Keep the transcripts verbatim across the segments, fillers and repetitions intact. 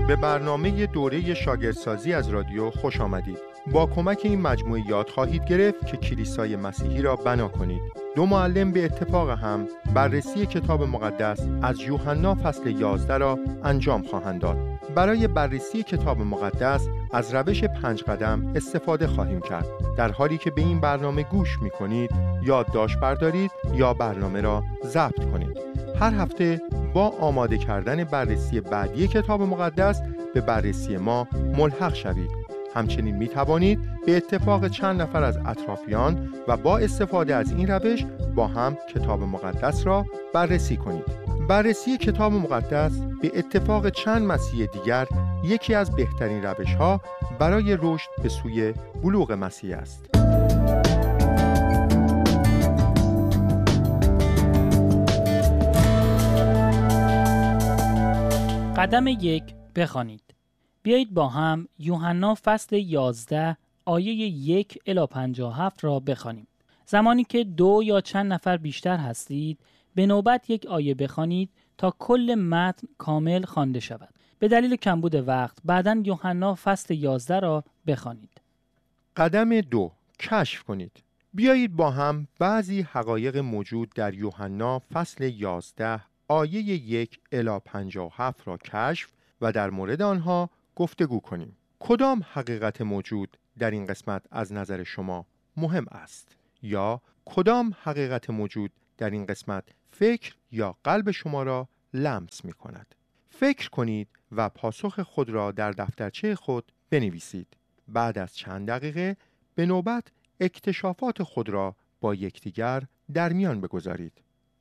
به برنامه دوره شاگردسازی از رادیو خوش آمدید. با کمک این مجموعه یاد خواهید گرفت که کلیسای مسیحی را بنا کنید. دو معلم به اتفاق هم بررسی کتاب مقدس از یوحنا فصل یازده را انجام خواهند داد. برای بررسی کتاب مقدس از روش پنج قدم استفاده خواهیم کرد. در حالی که به این برنامه گوش می کنید، یادداشت بردارید یا برنامه را ضبط کنید. هر هفته با آماده کردن بررسی بعدی کتاب مقدس به بررسی ما ملحق شوید. همچنین می توانید به اتفاق چند نفر از اطرافیان و با استفاده از این روش با هم کتاب مقدس را بررسی کنید. بررسی کتاب مقدس به اتفاق چند مسیح دیگر یکی از بهترین روش‌ها برای رشد به سوی بلوغ مسیح است. قدم یک، بخوانید. بیایید با هم یوحنا فصل یازده آیه یک الی پنجاه و هفت را بخوانیم. زمانی که دو یا چند نفر بیشتر هستید، به نوبت یک آیه بخوانید تا کل متن کامل خوانده شود. به دلیل کمبود وقت بعداً یوحنا فصل یازده را بخوانید. قدم دو، کشف کنید. بیایید با هم بعضی حقایق موجود در یوحنا فصل یازده آیه یک الی پنجاه و هفت را کشف و در مورد آنها گفتگو کنیم. کدام حقیقت موجود در این قسمت از نظر شما مهم است؟ یا کدام حقیقت موجود در این قسمت فکر یا قلب شما را لمس می کند؟ فکر کنید و پاسخ خود را در دفترچه خود بنویسید. بعد از چند دقیقه به نوبت اکتشافات خود را با یکدیگر در میان بگذارید.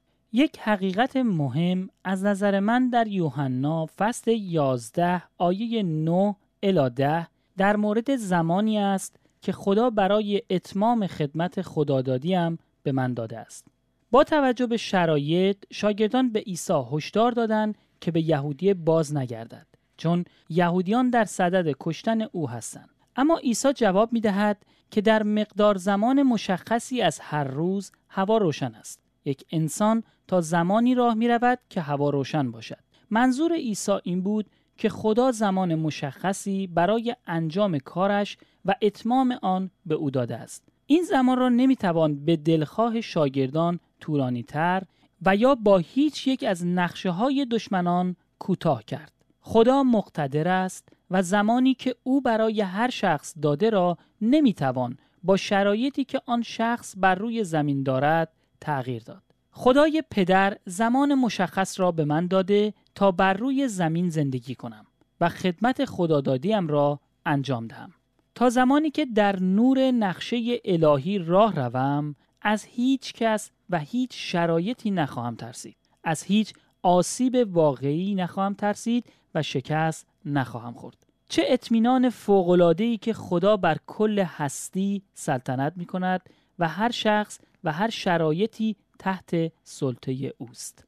یک حقیقت مهم از نظر من در یوحنا فصل یازده آیه نه الی ده در مورد زمانی است که خدا برای اتمام خدمت خدادادیم به من داده است. با توجه به شرایط، شاگردان به عیسی هشدار دادند که به یهودیه باز نگردد، چون یهودیان در صدد کشتن او هستند. اما عیسی جواب می دهد که در مقدار زمان مشخصی از هر روز هوا روشن است. یک انسان تا زمانی راه می رود که هوا روشن باشد. منظور عیسی این بود که خدا زمان مشخصی برای انجام کارش و اتمام آن به او داده است. این زمان را نمی توان به دلخواه شاگردان طولانی تر و یا با هیچ یک از نقشه های دشمنان کوتاه کرد. خدا مقتدر است و زمانی که او برای هر شخص داده را نمی توان با شرایطی که آن شخص بر روی زمین دارد تغییر داد. خدای پدر زمان مشخص را به من داده تا بر روی زمین زندگی کنم و خدمت خدادادیم را انجام دهم. تا زمانی که در نور نقشه الهی راه روم، از هیچ کس و هیچ شرایطی نخواهم ترسید. از هیچ آسیب واقعی نخواهم ترسید و شکست نخواهم خورد. چه اطمینان فوق‌العاده‌ای که خدا بر کل هستی سلطنت می کند و هر شخص و هر شرایطی تحت سلطه اوست.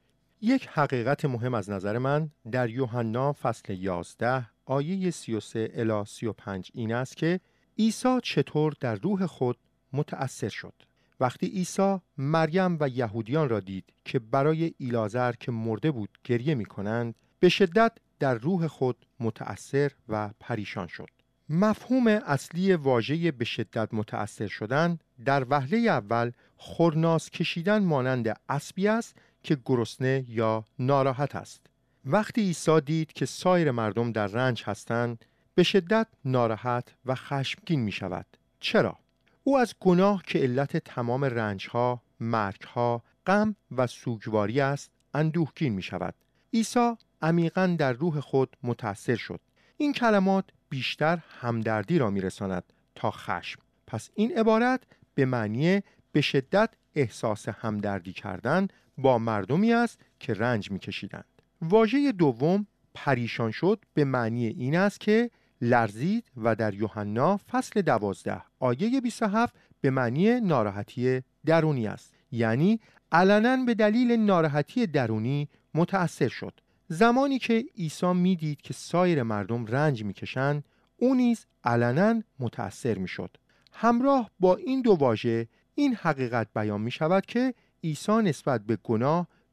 یک حقیقت مهم از نظر من در یوحنا فصل یازده آیه سی و سه الی سی و پنج این است که عیسی چطور در روح خود متأثر شد. وقتی عیسی مریم و یهودیان را دید که برای ایلازر که مرده بود گریه می کنند، به شدت در روح خود متأثر و پریشان شد. مفهوم اصلی واژه به شدت متأثر شدن در وهله اول خرناس کشیدن مانند اسبی است که گرسنه یا ناراحت است. وقتی عیسی دید که سایر مردم در رنج هستند، به شدت ناراحت و خشمگین می شود. چرا؟ او از گناه که علت تمام رنجها، مرگها، غم و سوگواری است، اندوهگین می شود. عیسی عمیقاً در روح خود متأثر شد. این کلمات بیشتر همدردی را می رساند تا خشم. پس این عبارت به معنی به شدت احساس همدردی کردن با مردمی است که رنج می کشیدند. واژه دوم پریشان شد به معنی این است که لرزید و در یوحنا فصل دوازده آیه بیست و هفت به معنی ناراحتی درونی است. یعنی علنا به دلیل ناراحتی درونی متأثر شد. زمانی که عیسی می دید که سایر مردم رنج می کشند، او نیز علنا متأثر می شد. همراه با این دو واژه این حقیقت بیان می شود که عیسی نسبت به گناه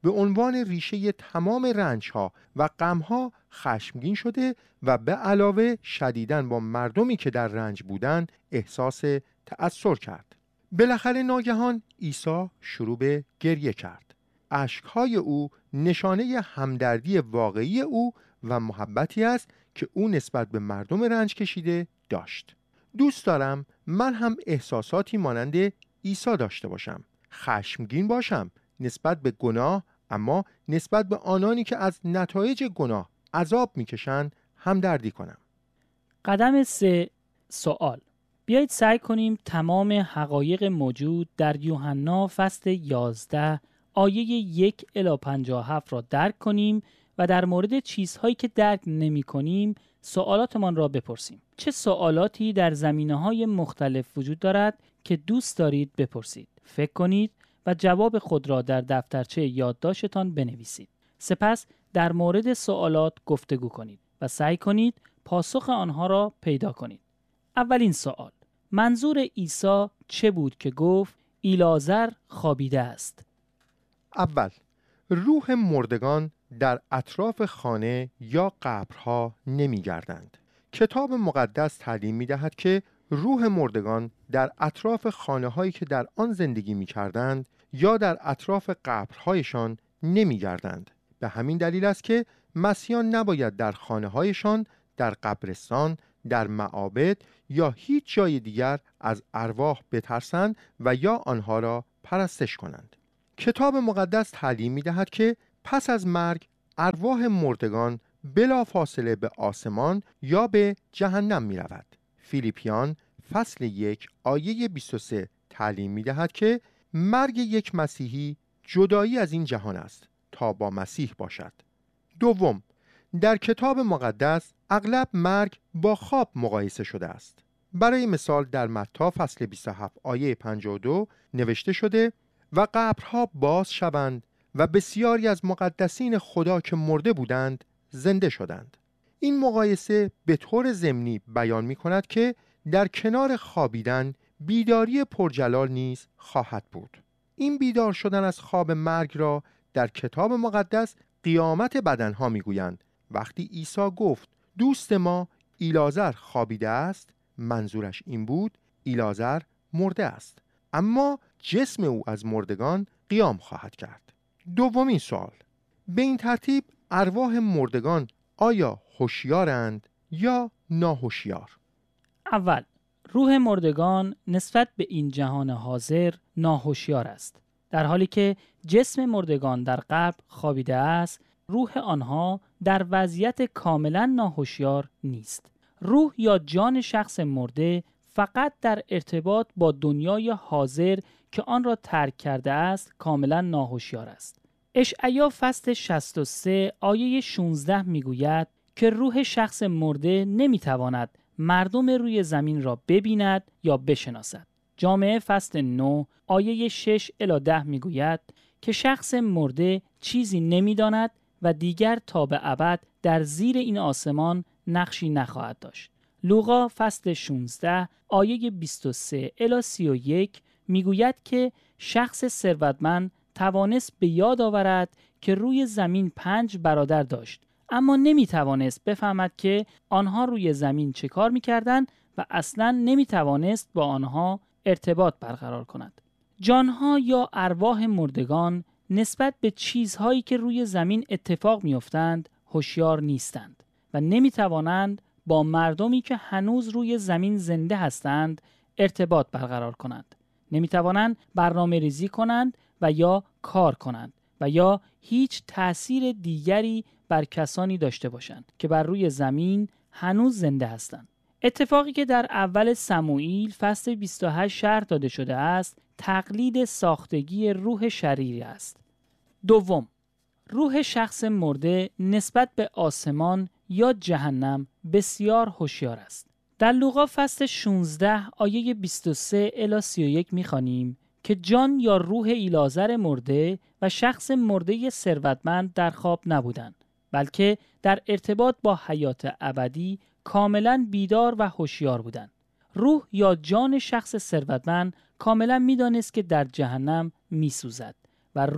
به عنوان ریشه تمام رنج‌ها و غم‌ها خشمگین شده و به علاوه شدیداً با مردمی که در رنج بودند احساس تأثیر کرد. بالاخره ناگهان عیسی شروع به گریه کرد. اشک‌های او نشانه همدردی واقعی او و محبتی است که او نسبت به مردم رنج کشیده داشت. دوست دارم من هم احساساتی مانند عیسی داشته باشم. خشمگین باشم نسبت به گناه، اما نسبت به آنانی که از نتایج گناه عذاب میکشند همدردی کنم. قدم سه، سوال. بیایید سعی کنیم تمام حقایق موجود در یوحنا فصل یازده آیه یک الی پنجاه و هفت را درک کنیم و در مورد چیزهایی که درک نمی کنیم سوالاتمان را بپرسیم. چه سوالاتی در زمینه‌های مختلف وجود دارد که دوست دارید بپرسید؟ فکر کنید و جواب خود را در دفترچه یادداشتتان بنویسید. سپس در مورد سوالات گفتگو کنید و سعی کنید پاسخ آنها را پیدا کنید. اولین سوال: منظور عیسی چه بود که گفت ایلازر خوابیده است؟ اول، روح مردگان در اطراف خانه یا قبرها نمی گردند. کتاب مقدس تعلیم می دهد که روح مردگان در اطراف خانه هایی که در آن زندگی می کردند یا در اطراف قبرهایشان نمی گردند. به همین دلیل است که مسیحیان نباید در خانه هایشان، در قبرستان، در معابد یا هیچ جای دیگر از ارواح بترسند و یا آنها را پرستش کنند. کتاب مقدس تعلیم می دهد که پس از مرگ ارواح مردگان بلا فاصله به آسمان یا به جهنم می رود. فیلیپیان فصل یک آیه بیست و سه تعلیم می دهد که مرگ یک مسیحی جدایی از این جهان است تا با مسیح باشد. دوم، در کتاب مقدس اغلب مرگ با خواب مقایسه شده است. برای مثال در متی فصل بیست و هفت آیه پنجاه و دو نوشته شده و قبرها باز شوند و بسیاری از مقدسین خدا که مرده بودند زنده شدند. این مقایسه به طور ضمنی بیان می کند که در کنار خوابیدن بیداری پرجلال نیز خواهد بود. این بیدار شدن از خواب مرگ را در کتاب مقدس قیامت بدنها می گویند. وقتی عیسی گفت دوست ما ایلازر خوابیده است، منظورش این بود ایلازر مرده است، اما جسم او از مردگان قیام خواهد کرد. دومین سوال: به این ترتیب ارواح مردگان آیا هوشیارند یا ناهوشیار؟ اول، روح مردگان نسبت به این جهان حاضر ناهوشیار است، در حالی که جسم مردگان در قبر خوابیده است. روح آنها در وضعیت کاملا ناهوشیار نیست. روح یا جان شخص مرده فقط در ارتباط با دنیای حاضر که آن را ترک کرده است کاملا ناهوشیار است. اشعیا فصل شصت و سه آیه شانزده میگوید که روح شخص مرده نمیتواند مردم روی زمین را ببیند یا بشناسد. جامعه فصل نه آیه شش الی ده میگوید که شخص مرده چیزی نمیداند و دیگر تا به ابد در زیر این آسمان نقشی نخواهد داشت. لوقا فصل شانزده آیه بیست و سه الی سی و یک میگوید که شخص ثروتمند توانست به یاد آورد که روی زمین پنج برادر داشت، اما نمیتوانست بفهمد که آنها روی زمین چه کار میکردند و اصلاً نمیتوانست با آنها ارتباط برقرار کند. جانها یا ارواح مردگان نسبت به چیزهایی که روی زمین اتفاق میافتند هوشیار نیستند و نمیتوانند با مردمی که هنوز روی زمین زنده هستند ارتباط برقرار کنند. نمیتوانند برنامه ریزی کنند و یا کار کنند و یا هیچ تأثیر دیگری بر کسانی داشته باشند که بر روی زمین هنوز زنده هستند. اتفاقی که در اول سموئیل فصل بیست و هشت شرح داده شده است تقلید ساختگی روح شریری است. دوم، روح شخص مرده نسبت به آسمان یا جهنم بسیار هوشیار است. در لوقا فصل شانزده آیه بیست و سه الی سی و یک می‌خوانیم که جان یا روح ایلازر مرده و شخص مرده ثروتمند در خواب نبودند، بلکه در ارتباط با حیات ابدی کاملا بیدار و هوشیار بودند. روح یا جان شخص ثروتمند کاملا می‌دانست که در جهنم می‌سوزد و روح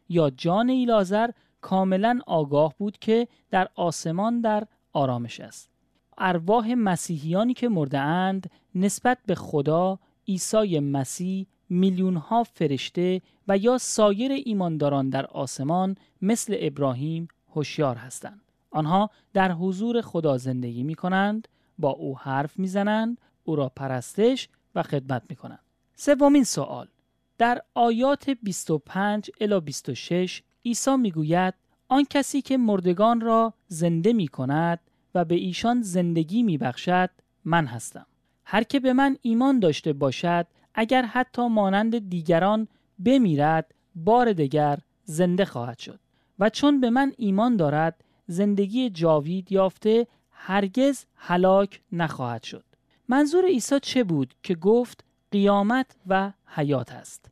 یا جان ایلعازر کاملا آگاه بود که در آسمان در آرامش است. ارواح مسیحیانی که مرده اند نسبت به خدا، عیسی مسیح، میلیون ها فرشته و یا سایر ایمانداران در آسمان مثل ابراهیم هوشیار هستند. آنها در حضور خدا زندگی می کنند، با او حرف می زنند، او را پرستش و خدمت می کنند. سومین سوال، در آیات بیست و پنج الی بیست و شش عیسی می گوید آن کسی که مردگان را زنده می کند و به ایشان زندگی می بخشد من هستم. هر که به من ایمان داشته باشد اگر حتی مانند دیگران بمیرد بار دیگر زنده خواهد شد و چون به من ایمان دارد زندگی جاوید یافته هرگز هلاک نخواهد شد. منظور عیسی چه بود که گفت قیامت و حیات است؟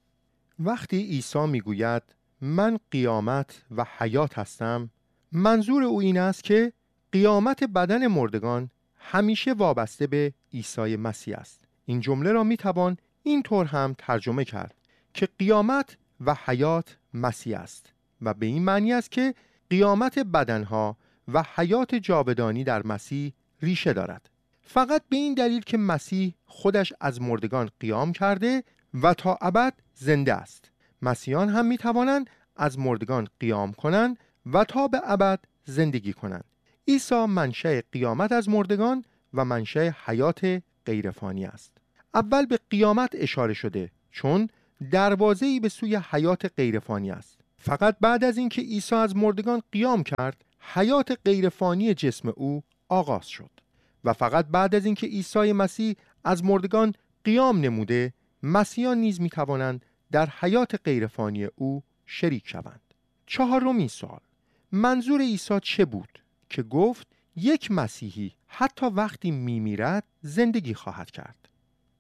وقتی عیسی میگوید من قیامت و حیات هستم، منظور او این است که قیامت بدن مردگان همیشه وابسته به عیسی مسیح است. این جمله را میتوان اینطور هم ترجمه کرد که قیامت و حیات مسیح است و به این معنی است که قیامت بدنها و حیات جاودانی در مسیح ریشه دارد. فقط به این دلیل که مسیح خودش از مردگان قیام کرده و تا ابد زنده است. مسیحیان هم می توانند از مردگان قیام کنند و تا به ابد زندگی کنند. عیسی منشأ قیامت از مردگان و منشأ حیات غیرفانی است. اول به قیامت اشاره شده چون دروازه‌ای به سوی حیات غیرفانی است. فقط بعد از اینکه عیسی از مردگان قیام کرد، حیات غیرفانی جسم او آغاز شد و فقط بعد از اینکه عیسی مسیح از مردگان قیام نموده، مسیحیان نیز می توانند در حیات غیرفانی او شریک شوند. چهارمین سوال، منظور عیسی چه بود که گفت یک مسیحی حتی وقتی می میرد زندگی خواهد کرد؟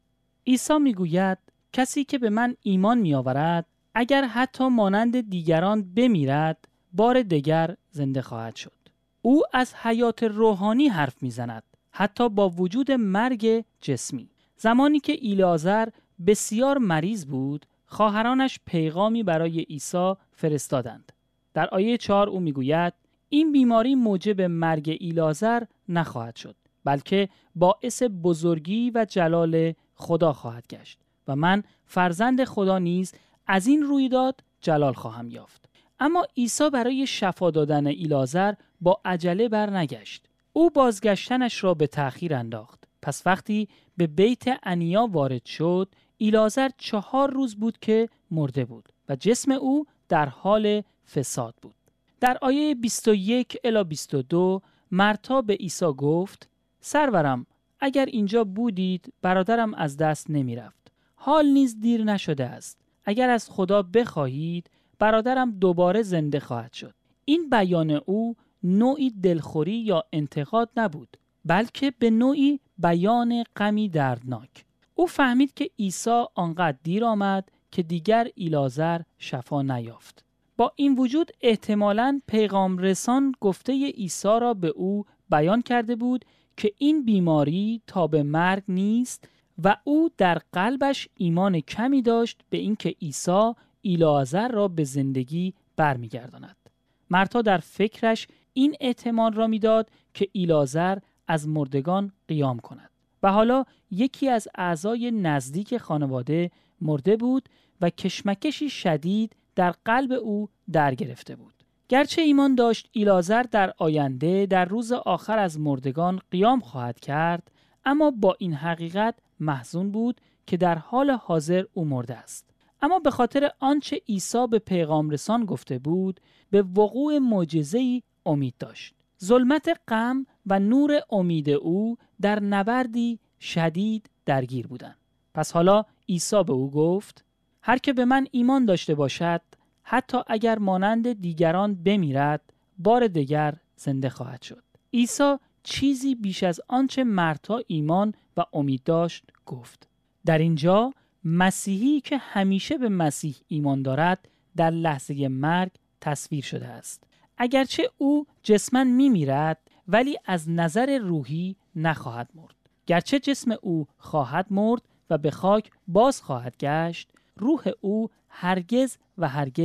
عیسی می گوید کسی که به من ایمان می آورد اگر حتی مانند دیگران بمیرد بار دیگر زنده خواهد شد. او از حیات روحانی حرف می زند، حتی با وجود مرگ جسمی. زمانی که ایلعازر بسیار مریض بود، خواهرانش پیغامی برای عیسی فرستادند. در آیه چهار او می گوید این بیماری موجب مرگ ایلعازر نخواهد شد، بلکه باعث بزرگی و جلال خدا خواهد گشت و من فرزند خدا نیز از این رویداد جلال خواهم یافت. اما عیسی برای شفا دادن ایلعازر با عجله برنگشت. او بازگشتنش را به تأخیر انداخت. پس وقتی به بیت انیا وارد شد، ایلعازر چهار روز بود که مرده بود و جسم او در حال فساد بود. در آیه بیست و یک الی بیست و دو مرتا به عیسی گفت سرورم اگر اینجا بودید برادرم از دست نمی رفت. حال نیز دیر نشده است. اگر از خدا بخواهید برادرم دوباره زنده خواهد شد. این بیان او نوعی دلخوری یا انتقاد نبود، بلکه به نوعی بیان غمی دردناک. او فهمید که عیسی آنقدر دیر آمد که دیگر ایلعازر شفا نیافت. با این وجود احتمالاً پیغام رسان گفته عیسی را به او بیان کرده بود که این بیماری تا به مرگ نیست و او در قلبش ایمان کمی داشت به اینکه عیسی ایلعازر را به زندگی برمیگرداند. مرتا در فکرش این احتمال را میداد که ایلعازر از مردگان قیام کند و حالا یکی از اعضای نزدیک خانواده مرده بود و کشمکشی شدید در قلب او در گرفته بود. گرچه ایمان داشت ایلعازر در آینده در روز آخر از مردگان قیام خواهد کرد، اما با این حقیقت محزون بود که در حال حاضر او مرده است. اما به خاطر آنچه عیسی به پیغام رسان گفته بود، به وقوع معجزه‌ای امید داشت. ظلمت غم و نور امید او در نبردی شدید درگیر بودند. پس حالا عیسی به او گفت هر که به من ایمان داشته باشد حتی اگر مانند دیگران بمیرد بار دیگر زنده خواهد شد. عیسی چیزی بیش از آنچه مرتا ایمان و امید داشت گفت. در اینجا مسیحی که همیشه به مسیح ایمان دارد در لحظه مرگ تصویر شده است. اگرچه او جسماً میمیرد ولی از نظر روحی نخواهد مرد. گرچه جسم او خواهد مرد و به خاک باز خواهد گشت، روح او هرگز و هرگز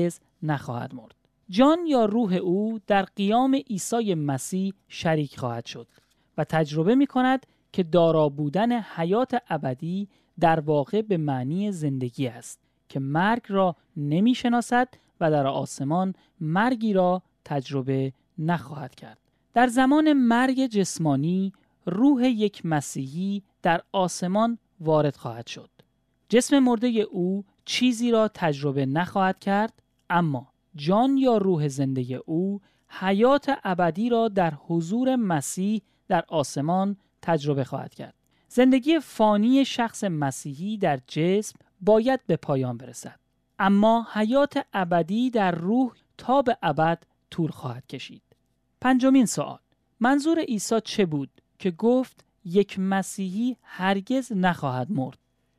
نخواهد مرد. جان یا روح او در قیام عیسی مسیح شریک خواهد شد و تجربه می کند که دارا بودن حیات ابدی در واقع به معنی زندگی است که مرگ را نمی شناسد و در آسمان مرگی را تجربه نخواهد کرد. در زمان مرگ جسمانی روح یک مسیحی در آسمان وارد خواهد شد. جسم مرده او چیزی را تجربه نخواهد کرد، اما جان یا روح زنده او حیات ابدی را در حضور مسیح در آسمان تجربه خواهد کرد. زندگی فانی شخص مسیحی در جسم باید به پایان برسد، اما حیات ابدی در روح تا به ابد طول خواهد کشید. پنجمین سوال: منظور عیسی چه بود که گفت یک مسیحی هرگز نخواهد مرد؟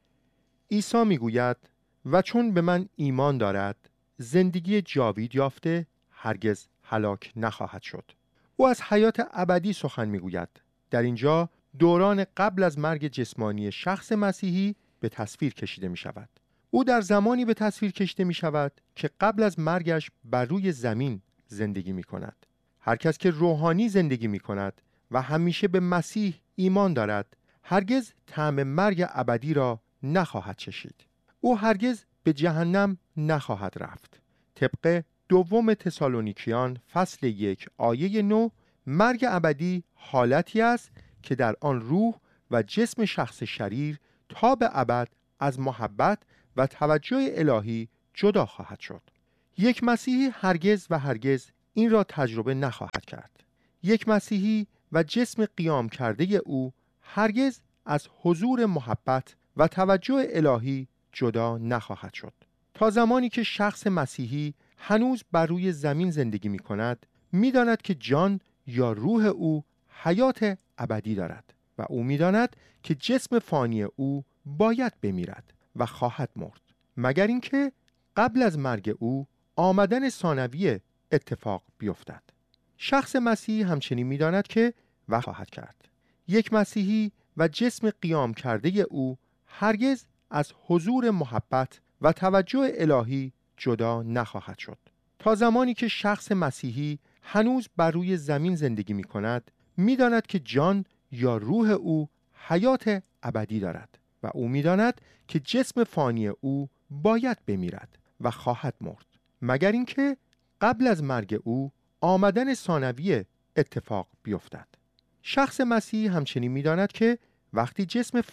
عیسی میگوید و چون به من ایمان دارد زندگی جاوید یافته هرگز هلاک نخواهد شد. او از حیات ابدی سخن میگوید. در اینجا دوران قبل از مرگ جسمانی شخص مسیحی به تصویر کشیده می شود. او در زمانی به تصویر کشیده می شود که قبل از مرگش بر روی زمین زندگی می کند. هر کس که روحانی زندگی می کند و همیشه به مسیح ایمان دارد هرگز طعم مرگ ابدی را نخواهد چشید. او هرگز به جهنم نخواهد رفت. طبق دوم تسالونیکیان فصل یک آیه نه، مرگ ابدی حالتی است که در آن روح و جسم شخص شریر تا به ابد از محبت و توجه الهی جدا خواهد شد. یک مسیحی هرگز و هرگز این را تجربه نخواهد کرد. یک مسیحی و جسم قیام کرده او هرگز از حضور محبت و توجه الهی جدا نخواهد شد. تا زمانی که شخص مسیحی هنوز بر روی زمین زندگی می کند، می داند که جان یا روح او حیات ابدی دارد و او می داند که جسم فانی او باید بمیرد و خواهد مرد، مگر اینکه قبل از مرگ او آمدن ثانویه اتفاق بیفتد. شخص مسیحی همچنین می داند که و خواهد کرد. یک مسیحی و جسم قیام کرده او هرگز از حضور محبت و توجه الهی جدا نخواهد شد. تا زمانی که شخص مسیحی هنوز بر روی زمین زندگی می کند، می داند که جان یا روح او حیات ابدی دارد و او می داند که جسم فانی او باید بمیرد و خواهد مرد، مگر اینکه قبل از مرگ او آمدن ثانویه اتفاق بیفتد. شخص مسیحی همچنین می داند که وقتی جسم